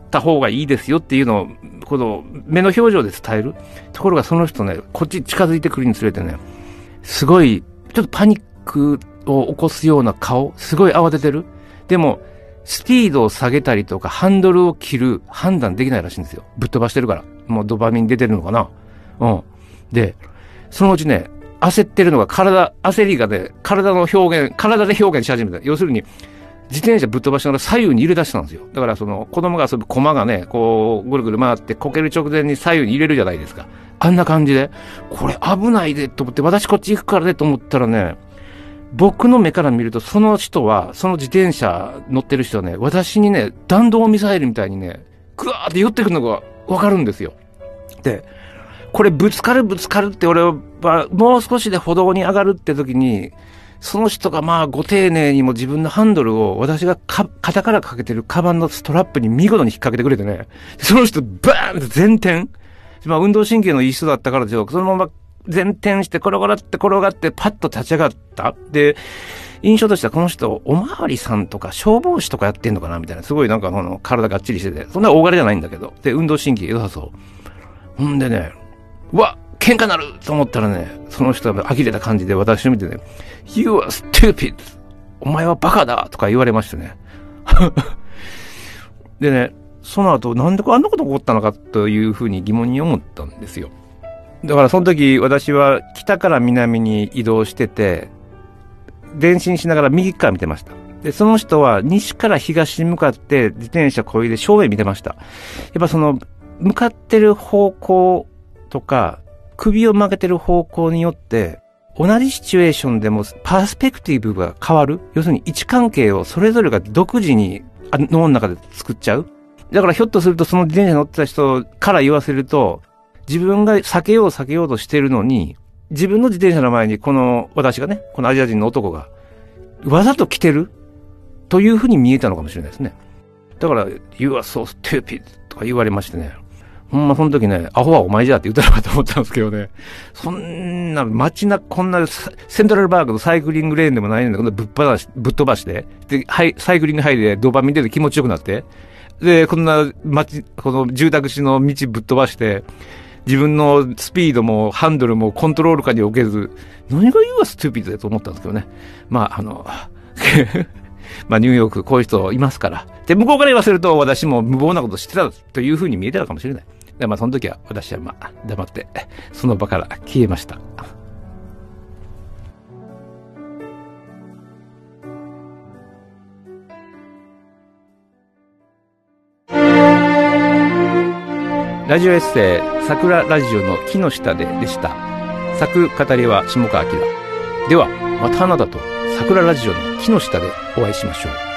った方がいいですよっていうのを、この目の表情で伝える。ところがその人ね、こっち近づいてくるにつれてね、すごい、ちょっとパニックを起こすような顔、すごい慌ててる。でも、スピードを下げたりとか、ハンドルを切る判断できないらしいんですよ。ぶっ飛ばしてるから。もうドパミン出てるのかな。うん。で、そのうちね、焦ってるのが焦りがね、体で表現し始めた。要するに、自転車ぶっ飛ばしながら左右に入れ出したんですよ。だからその子供が遊ぶ駒がね、こうぐるぐる回ってこける直前に左右に入れるじゃないですか。あんな感じで、これ危ないでと思って、私こっち行くからねと思ったらね、僕の目から見るとその人は、その自転車乗ってる人はね、私にね、弾道ミサイルみたいにね、ぐわーって寄ってくるのがわかるんですよ。で、これぶつかるって俺はもう少しで歩道に上がるって時に、その人がまあご丁寧にも自分のハンドルを私が肩からかけてるカバンのストラップに見事に引っ掛けてくれてね、その人バーンって前転。まあ運動神経のいい人だったからでしょう。そのまま前転して転がってパッと立ち上がった。で、印象としてはこの人おまわりさんとか消防士とかやってんのかなみたいな。すごいなんか体がっちりしてて、そんな大柄じゃないんだけど。で、運動神経良さそう。ほんでね、うわ喧嘩なると思ったらね、その人が呆れた感じで私を見てね、You are stupid! お前はバカだとか言われましてね。でね、その後なんであんなこと起こったのかというふうに疑問に思ったんですよ。だからその時私は北から南に移動してて、前進しながら右側見てました。で、その人は西から東に向かって自転車こいで正面見てました。やっぱその向かってる方向とか、首を曲げてる方向によって、同じシチュエーションでもパースペクティブが変わる。要するに位置関係をそれぞれが独自に脳の中で作っちゃう。だからひょっとするとその自転車乗ってた人から言わせると、自分が避けようとしてるのに、自分の自転車の前に私がね、このアジア人の男が、わざと来てるというふうに見えたのかもしれないですね。だから、You are so stupid とか言われましてね。ほんまその時ね、アホはお前じゃって言ったのかと思ったんですけどね。そんなこんなセントラルパークのサイクリングレーンでもないのにぶっ飛ばして、で、サイクリング入りでドーパミン出て気持ちよくなって、で、この住宅地の道ぶっ飛ばして、自分のスピードもハンドルもコントロール下に置けず、何が言うはストゥーピッドだと思ったんですけどね。まあ、まあニューヨークこういう人いますから。で、向こうから言わせると私も無謀なことしてたというふうに見えてたかもしれない。で、まあその時は私はまあ黙ってその場から消えました。ラジオエッセイ桜ラジオの木の下でした。作語りは下川明。ではまたあなたと桜ラジオの木の下でお会いしましょう。